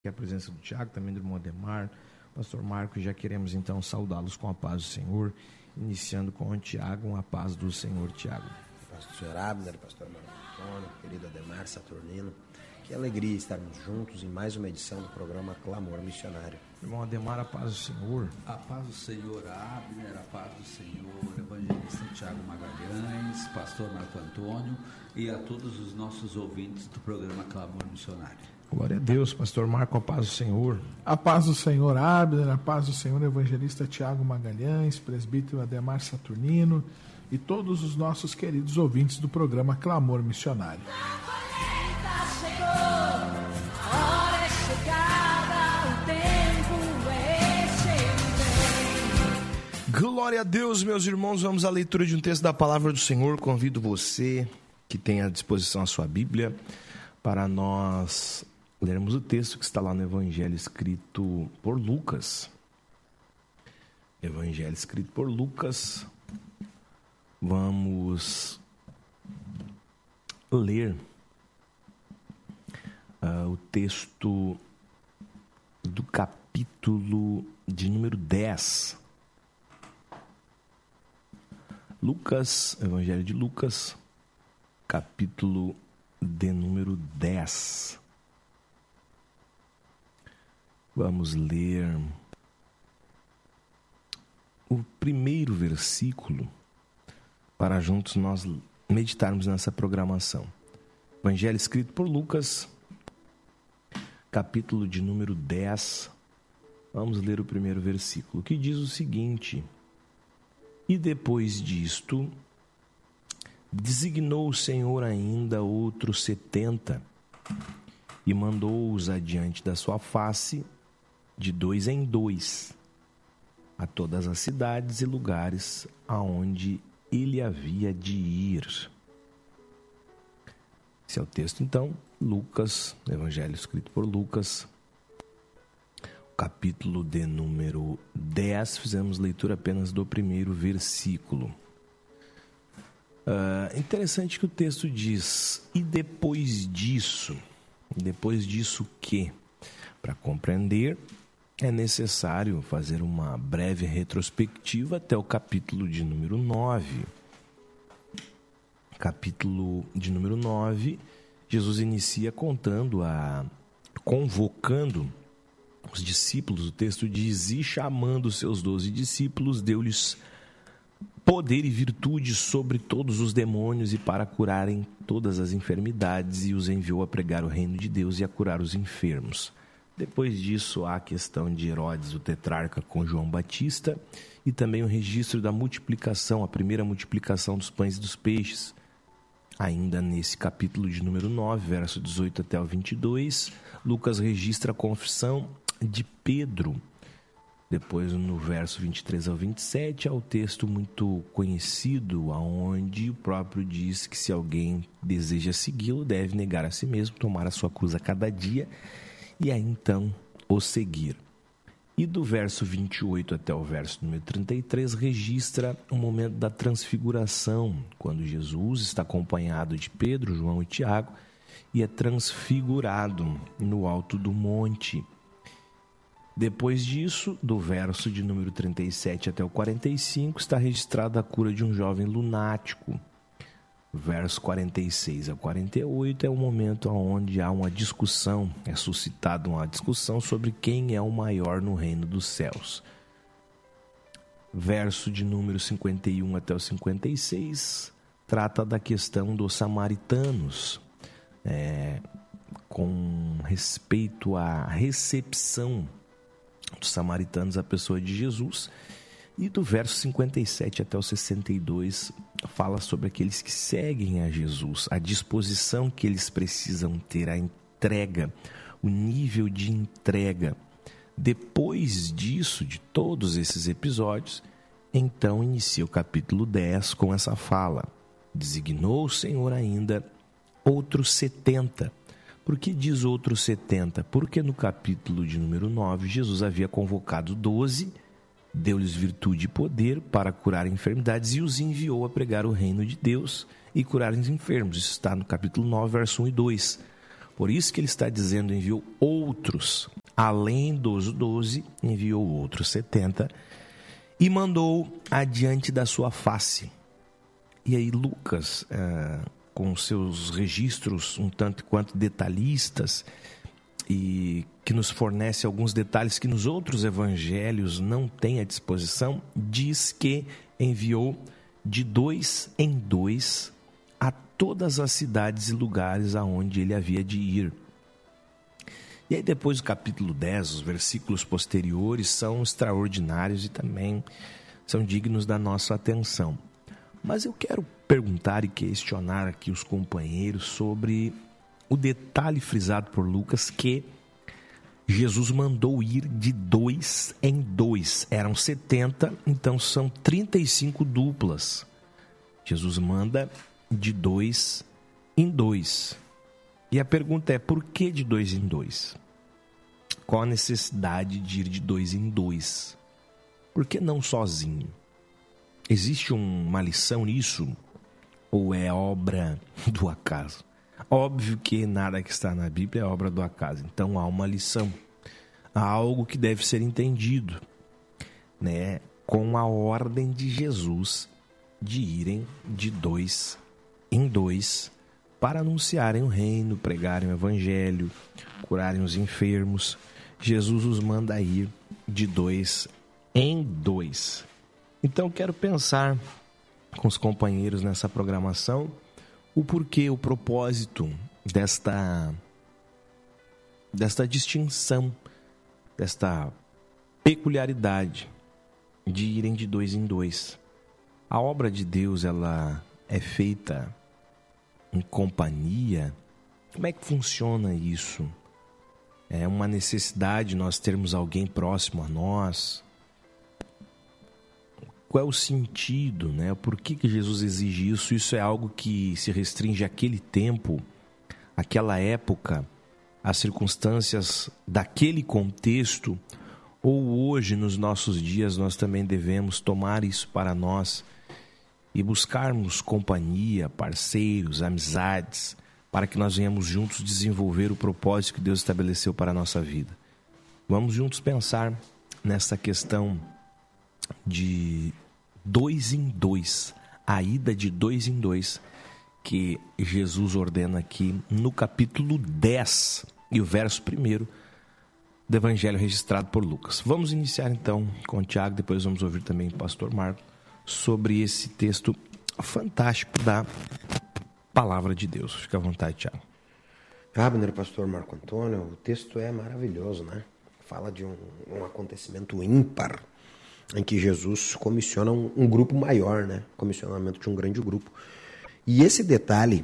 Que a presença do Tiago, também do irmão Ademar, pastor Marcos, já queremos então saudá-los com a paz do Senhor, iniciando com o Tiago, a paz do Senhor, Tiago. Pastor Abner, pastor Marcos Antônio, querido Ademar Saturnino, que alegria estarmos juntos em mais uma edição do programa Clamor Missionário. Irmão Ademar, a paz do Senhor. A paz do Senhor, Abner, a paz do Senhor, evangelista Tiago Magalhães, pastor Marco Antônio e a todos os nossos ouvintes do programa Clamor Missionário. Glória a Deus, pastor Marco, a paz do Senhor. A paz do Senhor, Abner, a paz do Senhor, evangelista Tiago Magalhães, presbítero Ademar Saturnino e todos os nossos queridos ouvintes do programa Clamor Missionário. Glória a Deus, meus irmãos, vamos à leitura de um texto da Palavra do Senhor. Convido você que tem à disposição a sua Bíblia para nós lermos o texto que está lá no Evangelho escrito por Lucas. Evangelho escrito por Lucas. Vamos ler o texto do capítulo de número 10. Lucas, Evangelho de Lucas, capítulo de número 10. Vamos ler o primeiro versículo para juntos nós meditarmos nessa programação. Evangelho escrito por Lucas, capítulo de número 10. Vamos ler o primeiro versículo, que diz o seguinte: E depois disto, designou o Senhor ainda outros 70 e mandou-os adiante da sua face, de 2 em 2, a todas as cidades e lugares aonde ele havia de ir. Esse é o texto, então, Lucas, Evangelho escrito por Lucas, capítulo de número 10, fizemos leitura apenas do primeiro versículo. Interessante que o texto diz, e depois disso o quê? Para compreender, é necessário fazer uma breve retrospectiva até o capítulo de número 9. Capítulo de número 9, Jesus inicia convocando os discípulos. O texto diz, e chamando os seus 12 discípulos, deu-lhes poder e virtude sobre todos os demônios e para curarem todas as enfermidades, e os enviou a pregar o reino de Deus e a curar os enfermos. Depois disso, há a questão de Herodes, o tetrarca, com João Batista, e também o registro da multiplicação, a primeira multiplicação dos pães e dos peixes. Ainda nesse capítulo de número 9, verso 18 até o 22, Lucas registra a confissão de Pedro. Depois, no verso 23 ao 27, há o texto muito conhecido, onde o próprio diz que se alguém deseja segui-lo, deve negar a si mesmo, tomar a sua cruz a cada dia, e aí então o seguir. E do verso 28 até o verso número 33, registra o momento da transfiguração, quando Jesus está acompanhado de Pedro, João e Tiago, e é transfigurado no alto do monte. Depois disso, do verso de número 37 até o 45, está registrada a cura de um jovem lunático. Verso 46 a 48 é o momento onde há uma discussão, é suscitada uma discussão sobre quem é o maior no reino dos céus. Verso de número 51 até o 56 trata da questão dos samaritanos, com respeito à recepção dos samaritanos à pessoa de Jesus. E do verso 57 até o 62 fala sobre aqueles que seguem a Jesus, a disposição que eles precisam ter, a entrega, o nível de entrega. Depois disso, de todos esses episódios, então inicia o capítulo 10 com essa fala: designou o Senhor ainda outros 70. Por que diz outros 70? Porque no capítulo de número 9, Jesus havia convocado 12, deu-lhes virtude e poder para curar enfermidades e os enviou a pregar o reino de Deus e curar os enfermos. Isso está no capítulo 9, verso 1 e 2. Por isso que ele está dizendo, enviou outros, além dos 12, enviou outros 70 e mandou adiante da sua face. E aí Lucas, com seus registros um tanto quanto detalhistas, e que nos fornece alguns detalhes que nos outros evangelhos não tem à disposição, diz que enviou de 2 em 2 a todas as cidades e lugares aonde ele havia de ir. E aí depois do capítulo 10, os versículos posteriores são extraordinários e também são dignos da nossa atenção. Mas eu quero perguntar e questionar aqui os companheiros sobre o detalhe frisado por Lucas que Jesus mandou ir de 2 em 2. Eram 70, então são 35 duplas. Jesus manda de 2 em 2. E a pergunta é, por que de 2 em 2? Qual a necessidade de ir de 2 em 2? Por que não sozinho? Existe uma lição nisso? Ou é obra do acaso? Óbvio que nada que está na Bíblia é obra do acaso. Então há uma lição. Há algo que deve ser entendido, né? Com a ordem de Jesus de irem de 2 em 2 para anunciarem o reino, pregarem o evangelho, curarem os enfermos. Jesus os manda ir de 2 em 2. Então quero pensar com os companheiros nessa programação o porquê, o propósito desta distinção, desta peculiaridade de irem de 2 em 2. A obra de Deus, ela é feita em companhia. Como é que funciona isso? É uma necessidade nós termos alguém próximo a nós? Qual é o sentido, né? Por que Jesus exige isso? Isso é algo que se restringe àquele tempo, àquela época, às circunstâncias daquele contexto, ou hoje, nos nossos dias, nós também devemos tomar isso para nós e buscarmos companhia, parceiros, amizades, para que nós venhamos juntos desenvolver o propósito que Deus estabeleceu para a nossa vida. Vamos juntos pensar nessa questão de 2 em 2, a ida de 2 em 2, que Jesus ordena aqui no capítulo 10 e o verso 1 do Evangelho registrado por Lucas. Vamos iniciar então com o Tiago, depois vamos ouvir também o pastor Marco sobre esse texto fantástico da Palavra de Deus. Fica à vontade, Tiago. Abner, pastor Marco Antônio, o texto é maravilhoso, né? Fala de um acontecimento ímpar, em que Jesus comissiona um grupo maior, né? Comissionamento de um grande grupo. E esse detalhe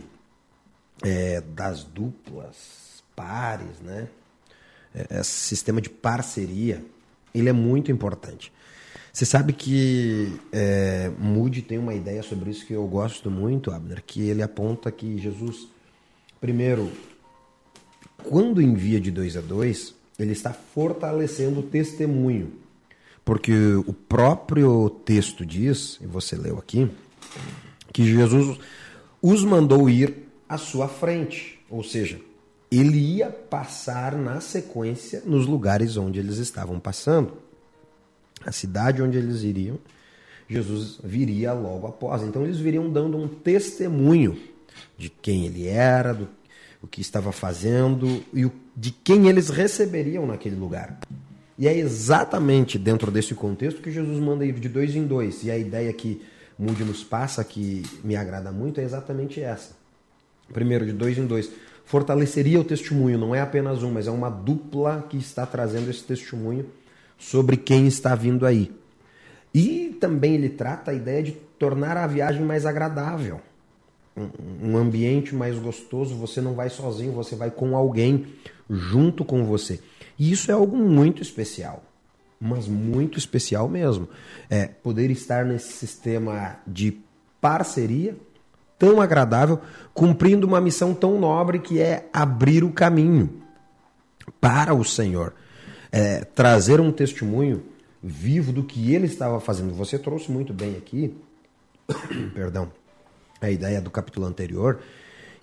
das duplas, pares, né? Esse sistema de parceria, ele é muito importante. Você sabe que Moody tem uma ideia sobre isso que eu gosto muito, Abner, que ele aponta que Jesus, primeiro, quando envia de 2 a 2, ele está fortalecendo o testemunho. Porque o próprio texto diz, e você leu aqui, que Jesus os mandou ir à sua frente. Ou seja, ele ia passar na sequência nos lugares onde eles estavam passando. A cidade onde eles iriam, Jesus viria logo após. Então eles viriam dando um testemunho de quem ele era, do o que estava fazendo e de quem eles receberiam naquele lugar. E é exatamente dentro desse contexto que Jesus manda ir de 2 em 2. E a ideia que Moody nos passa, que me agrada muito, é exatamente essa. Primeiro, de 2 em 2. Fortaleceria o testemunho, não é apenas um, mas é uma dupla que está trazendo esse testemunho sobre quem está vindo aí. E também ele trata a ideia de tornar a viagem mais agradável. Um ambiente mais gostoso, você não vai sozinho, você vai com alguém junto com você. E isso é algo muito especial, mas muito especial mesmo. Poder estar nesse sistema de parceria tão agradável, cumprindo uma missão tão nobre que é abrir o caminho para o Senhor. Trazer um testemunho vivo do que ele estava fazendo. Você trouxe muito bem aqui, perdão, a ideia do capítulo anterior,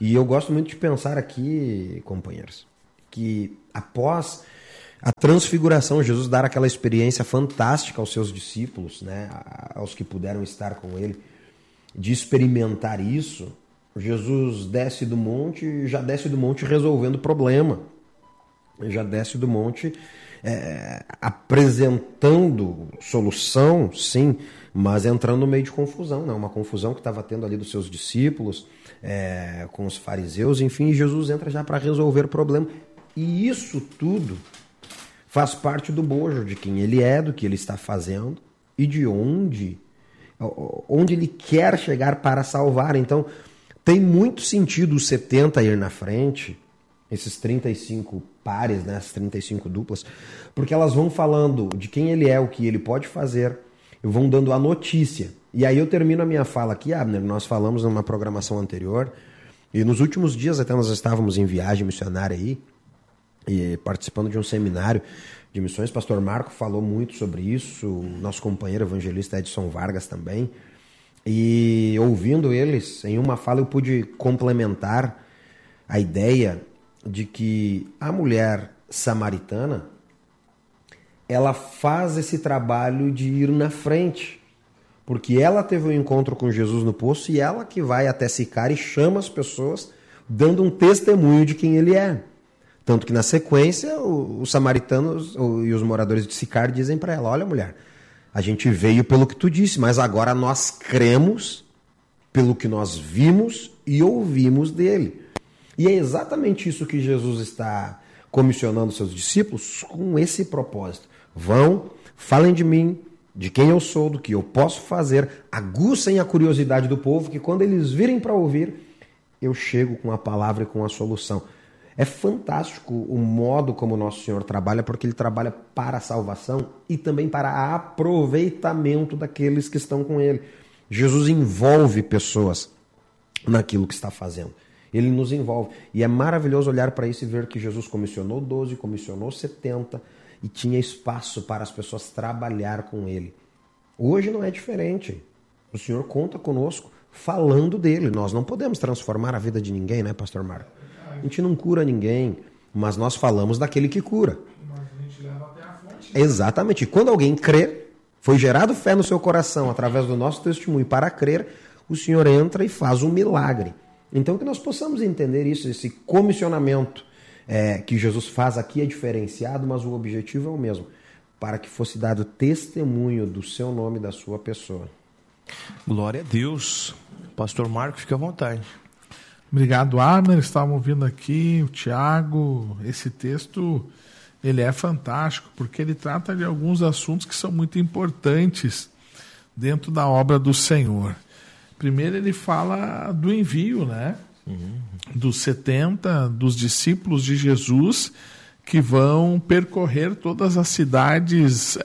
E eu gosto muito de pensar aqui, companheiros, que após a transfiguração, Jesus dar aquela experiência fantástica aos seus discípulos, né, aos que puderam estar com ele, de experimentar isso, Jesus desce do monte e já desce do monte resolvendo o problema. Já desce do monte apresentando solução, sim, mas entrando no meio de confusão, né? Uma confusão que estava tendo ali dos seus discípulos, com os fariseus, enfim, e Jesus entra já para resolver o problema. E isso tudo faz parte do bojo de quem ele é, do que ele está fazendo e de onde ele quer chegar para salvar. Então, tem muito sentido os 70 ir na frente, esses 35 pares, né, as 35 duplas, porque elas vão falando de quem ele é, o que ele pode fazer, e vão dando a notícia. E aí eu termino a minha fala aqui, Abner, nós falamos numa programação anterior, e nos últimos dias até nós estávamos em viagem missionária aí, e participando de um seminário de missões. Pastor Marco falou muito sobre isso, o nosso companheiro evangelista Edson Vargas também, e ouvindo eles, em uma fala eu pude complementar a ideia de que a mulher samaritana, ela faz esse trabalho de ir na frente, porque ela teve um encontro com Jesus no poço e ela que vai até Sicar e chama as pessoas, dando um testemunho de quem ele é. Tanto que na sequência os samaritanos e os moradores de Sicar dizem para ela: olha, mulher, a gente veio pelo que tu disse, mas agora nós cremos pelo que nós vimos e ouvimos dele. E é exatamente isso que Jesus está comissionando seus discípulos com esse propósito. Vão, falem de mim, de quem eu sou, do que eu posso fazer, aguçem a curiosidade do povo, que quando eles virem para ouvir, eu chego com a palavra e com a solução. É fantástico o modo como o nosso Senhor trabalha, porque ele trabalha para a salvação e também para aproveitamento daqueles que estão com ele. Jesus envolve pessoas naquilo que está fazendo. Ele nos envolve. E é maravilhoso olhar para isso e ver que Jesus comissionou 12, comissionou 70 e tinha espaço para as pessoas trabalhar com ele. Hoje não é diferente. O Senhor conta conosco falando dele. Nós não podemos transformar a vida de ninguém, né, pastor Marco? A gente não cura ninguém, mas nós falamos daquele que cura. Mas a gente leva até a fonte. Exatamente. E quando alguém crê, foi gerado fé no seu coração através do nosso testemunho para crer, o Senhor entra e faz um milagre. Então que nós possamos entender isso, esse comissionamento que Jesus faz aqui é diferenciado, mas o objetivo é o mesmo, para que fosse dado testemunho do seu nome e da sua pessoa. Glória a Deus. Pastor Marco, fica à vontade. Obrigado, Abner. Estavam ouvindo aqui o Tiago. Esse texto, ele é fantástico, porque ele trata de alguns assuntos que são muito importantes dentro da obra do Senhor. Primeiro ele fala do envio, né? Dos 70, dos discípulos de Jesus, que vão percorrer todas as cidades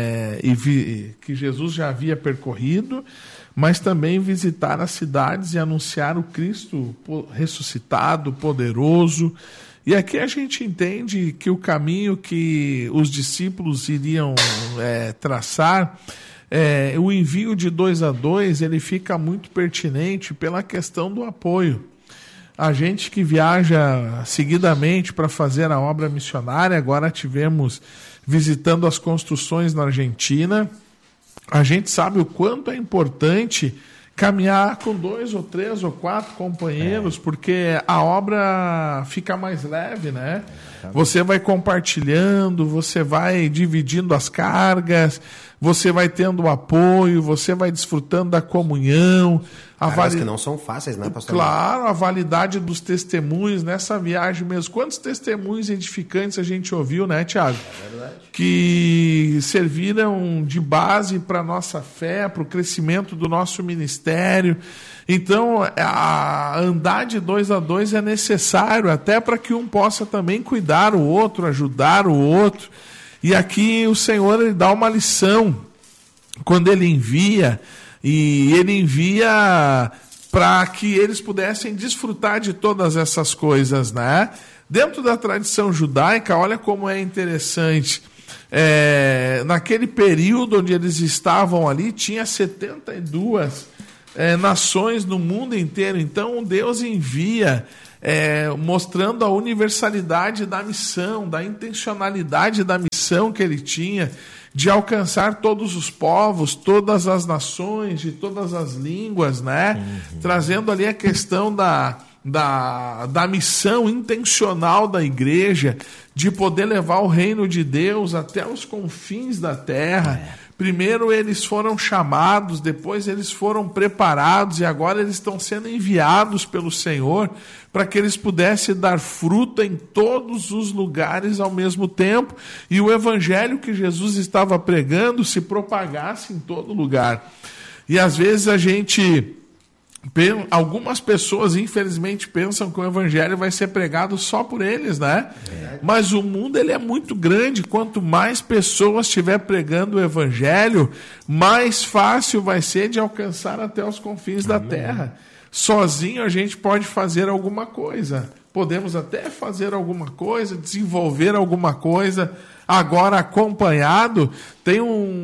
que Jesus já havia percorrido, mas também visitar as cidades e anunciar o Cristo ressuscitado, poderoso. E aqui a gente entende que o caminho que os discípulos iriam traçar, o envio de 2 a 2, ele fica muito pertinente pela questão do apoio. A gente que viaja seguidamente para fazer a obra missionária, agora tivemos visitando as construções na Argentina, a gente sabe o quanto é importante caminhar com 2 ou 3 ou 4 companheiros, porque a obra fica mais leve, né? Você vai compartilhando, você vai dividindo as cargas, você vai tendo apoio, você vai desfrutando da comunhão. Cargas que não são fáceis, né, pastor? Claro, a validade dos testemunhos nessa viagem mesmo. Quantos testemunhos edificantes a gente ouviu, né, Tiago? É verdade. Que serviram de base para a nossa fé, para o crescimento do nosso ministério. Então, andar de 2 a 2 é necessário, até para que um possa também cuidar o outro, ajudar o outro. E aqui o Senhor ele dá uma lição quando ele envia, e ele envia para que eles pudessem desfrutar de todas essas coisas, né? Dentro da tradição judaica, olha como é interessante. Naquele período onde eles estavam ali, tinha 72 nações no mundo inteiro. Então Deus envia, mostrando a universalidade da missão, da intencionalidade da missão que ele tinha, de alcançar todos os povos, todas as nações, de todas as línguas, né? Trazendo ali a questão da missão intencional da igreja, de poder levar o reino de Deus até os confins da terra. Primeiro eles foram chamados, depois eles foram preparados e agora eles estão sendo enviados pelo Senhor para que eles pudessem dar fruto em todos os lugares ao mesmo tempo e o evangelho que Jesus estava pregando se propagasse em todo lugar. E às vezes algumas pessoas infelizmente pensam que o evangelho vai ser pregado só por eles, né? Mas o mundo ele é muito grande. Quanto mais pessoas estiver pregando o evangelho, mais fácil vai ser de alcançar até os confins da terra. Sozinho a gente pode fazer alguma coisa, podemos até fazer alguma coisa, desenvolver alguma coisa. Agora, acompanhado, tem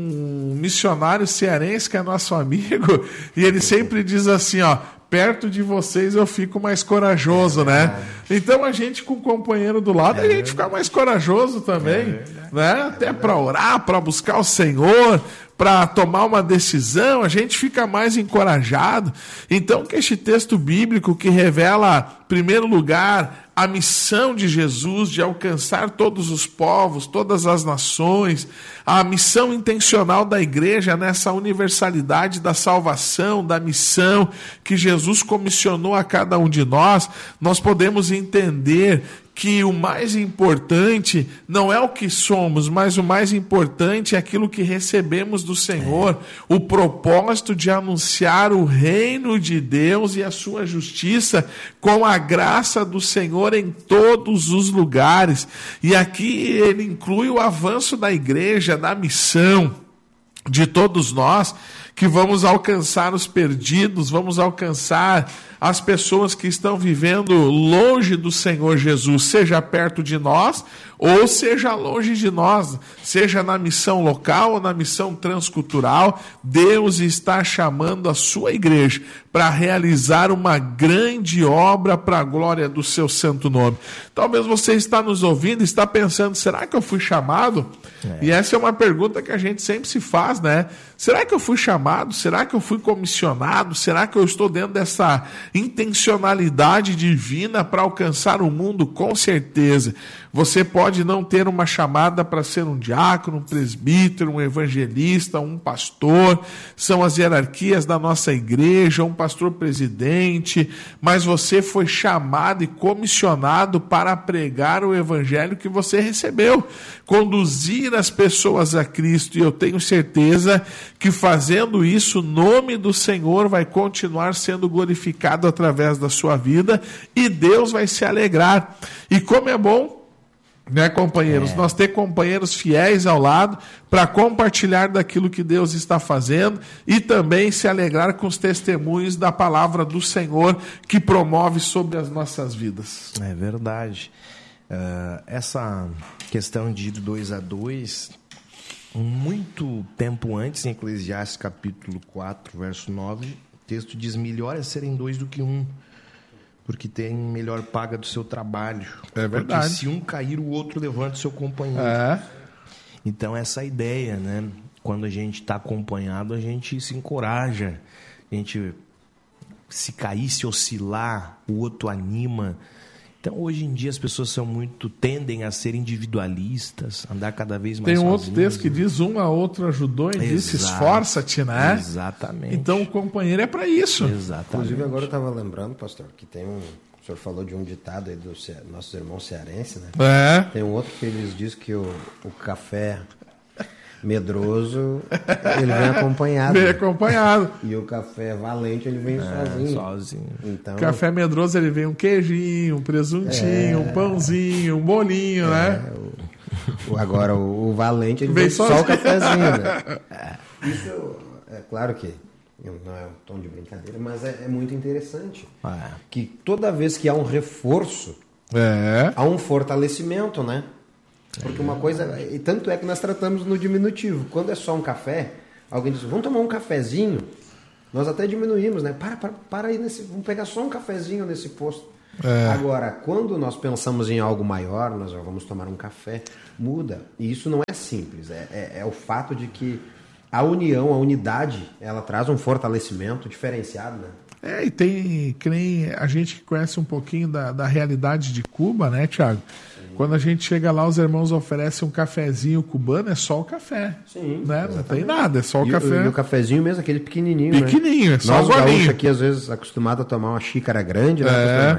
um missionário cearense que é nosso amigo, e ele sempre diz assim, perto de vocês eu fico mais corajoso, né? Então a gente com o companheiro do lado, a gente fica mais corajoso também, né? Até para orar, para buscar o Senhor, para tomar uma decisão, a gente fica mais encorajado. Então que este texto bíblico que revela, em primeiro lugar, a missão de Jesus de alcançar todos os povos, todas as nações, a missão intencional da igreja nessa universalidade da salvação, da missão que Jesus comissionou a cada um de nós, nós podemos entender que o mais importante não é o que somos, mas o mais importante é aquilo que recebemos do Senhor, o propósito de anunciar o reino de Deus e a sua justiça com a graça do Senhor em todos os lugares. E aqui ele inclui o avanço da igreja, da missão de todos nós, que vamos alcançar os perdidos, vamos alcançar as pessoas que estão vivendo longe do Senhor Jesus, seja perto de nós ou seja longe de nós, seja na missão local ou na missão transcultural. Deus está chamando a sua igreja para realizar uma grande obra para a glória do seu santo nome. Talvez você está nos ouvindo e está pensando, será que eu fui chamado? E essa é uma pergunta que a gente sempre se faz, né? Será que eu fui chamado? Será que eu fui comissionado? Será que eu estou dentro dessa intencionalidade divina para alcançar o mundo? Com certeza. Você pode não ter uma chamada para ser um diácono, um presbítero, um evangelista, um pastor, são as hierarquias da nossa igreja, um pastor presidente, mas você foi chamado e comissionado para pregar o evangelho que você recebeu, conduzir as pessoas a Cristo, e eu tenho certeza que fazendo isso, o nome do Senhor vai continuar sendo glorificado através da sua vida e Deus vai se alegrar. E como é bom, né, companheiros, nós ter companheiros fiéis ao lado para compartilhar daquilo que Deus está fazendo e também se alegrar com os testemunhos da palavra do Senhor que promove sobre as nossas vidas. É verdade. Essa questão de 2:2, muito tempo antes, em Eclesiastes capítulo 4, verso 9, o texto diz: melhor é serem dois do que um, porque tem melhor paga do seu trabalho. É verdade. Porque se um cair, o outro levanta o seu companheiro. Então, essa ideia, né? Quando a gente está acompanhado, a gente se encoraja. A gente, se cair, se oscilar, o outro anima. Então, hoje em dia, as pessoas tendem a ser individualistas, andar cada vez mais sozinhos. Tem um outro texto que diz, um a outro ajudou e disse, esforça-te, né? Exatamente. Então, o companheiro é para isso. Exatamente. Inclusive, agora eu estava lembrando, pastor, que tem o senhor falou de um ditado aí dos nossos irmãos cearenses, né? Tem um outro que eles dizem que o café medroso, ele vem acompanhado. Vem acompanhado. E o café valente, ele vem sozinho. Então, café medroso, ele vem um queijinho, um presuntinho, um pãozinho, um bolinho, né? Agora, o valente, ele vem só o cafezinho, né? Isso, é claro que não é um tom de brincadeira, mas é muito interessante. Que toda vez que há um reforço, há um fortalecimento, né? Porque uma coisa, e tanto é que nós tratamos no diminutivo. Quando é só um café, alguém diz, vamos tomar um cafezinho? Nós até diminuímos, né? Para aí, vamos pegar só um cafezinho nesse posto. Agora, quando nós pensamos em algo maior, nós já vamos tomar um café, muda. E isso não é simples, é o fato de que a união, a unidade, ela traz um fortalecimento diferenciado, né? E tem, que nem a gente que conhece um pouquinho da realidade de Cuba, né, Thiago? Sim. Quando a gente chega lá, os irmãos oferecem um cafezinho cubano, é só o café. Sim, né? Não tem nada, é só o café. E o cafezinho mesmo, aquele pequenininho, pequenininho, né? É só nós, o golinho. aqui, às vezes, acostumado a tomar uma xícara grande, né?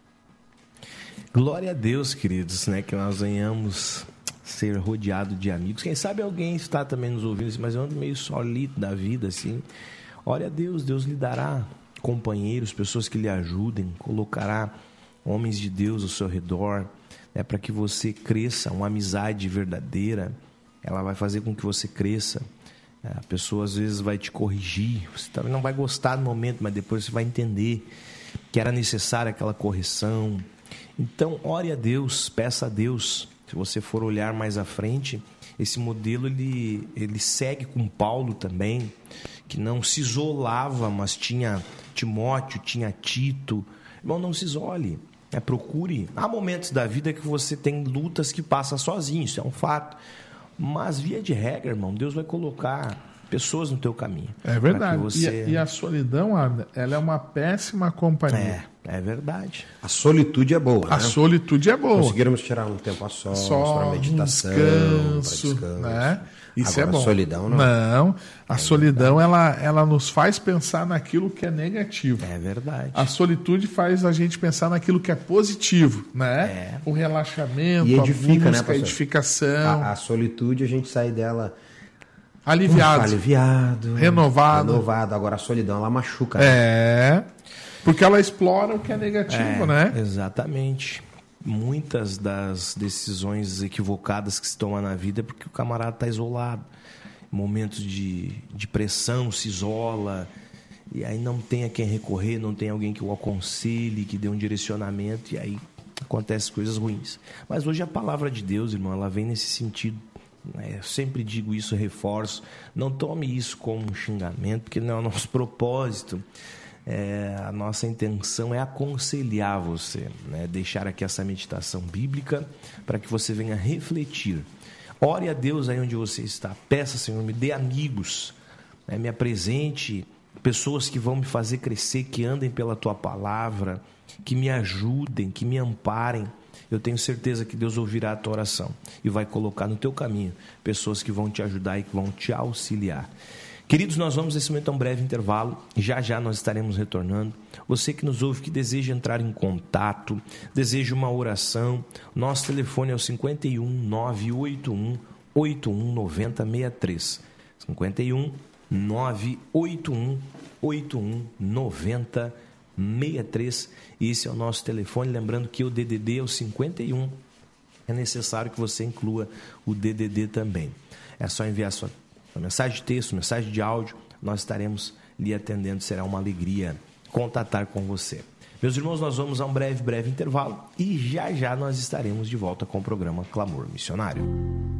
Glória a Deus, queridos, né? Que nós venhamos ser rodeado de amigos. Quem sabe alguém está também nos ouvindo, mas eu ando meio solito da vida, assim. Ore a Deus, Deus lhe dará companheiros, pessoas que lhe ajudem, colocará homens de Deus ao seu redor, né, para que você cresça. Uma amizade verdadeira, ela vai fazer com que você cresça. A pessoa às vezes vai te corrigir, você também não vai gostar no momento, mas depois você vai entender que era necessária aquela correção. Então, ore a Deus, peça a Deus. Se você for olhar mais à frente, esse modelo ele segue com Paulo também, que não se isolava, mas tinha Timóteo, tinha Tito. Irmão, não se isole, procure. Há momentos da vida que você tem lutas que passa sozinho, isso é um fato. Mas, via de regra, irmão, Deus vai colocar pessoas no teu caminho. É verdade. E a solidão, ela é uma péssima companhia. É verdade. A solitude é boa, né? A solitude é boa. Conseguirmos tirar um tempo a sós para meditação, descanso, para descanso. Né? Isso Agora, é bom. A solidão não. Não, a solidão ela nos faz pensar naquilo que é negativo. É verdade. A solitude faz a gente pensar naquilo que é positivo, né? O relaxamento, e edifica, a busca, né, a edificação. A solitude, a gente sai dela aliviado, renovado. Agora a solidão, ela machuca. Né? Porque ela explora o que é negativo, né? Exatamente. Muitas das decisões equivocadas que se tomam na vida é porque o camarada está isolado. Momentos de pressão, se isola, e aí não tem a quem recorrer, não tem alguém que o aconselhe, que dê um direcionamento, e aí acontecem coisas ruins. Mas hoje a palavra de Deus, irmão, ela vem nesse sentido. Eu sempre digo isso, reforço. Não tome isso como um xingamento, porque não é o nosso propósito. A nossa intenção é aconselhar você, né? Deixar aqui essa meditação bíblica para que você venha refletir. Ore a Deus aí onde você está. Peça, Senhor, me dê amigos, né? Me apresente pessoas que vão me fazer crescer, que andem pela Tua palavra, que me ajudem, que me amparem. Eu tenho certeza que Deus ouvirá a tua oração e vai colocar no teu caminho pessoas que vão te ajudar e que vão te auxiliar. Queridos, nós vamos nesse momento a um breve intervalo. Já já nós estaremos retornando. Você que nos ouve, que deseja entrar em contato, deseja uma oração, nosso telefone é o 51 981 81 90 63. 51 981 81 90 63. Esse é o nosso telefone. Lembrando que o DDD é o 51. É necessário que você inclua o DDD também. É só enviar sua mensagem de texto, mensagem de áudio. Nós estaremos lhe atendendo. Será uma alegria contatar com você. Meus irmãos, nós vamos a um breve intervalo e já já nós estaremos de volta com o programa Clamor Missionário.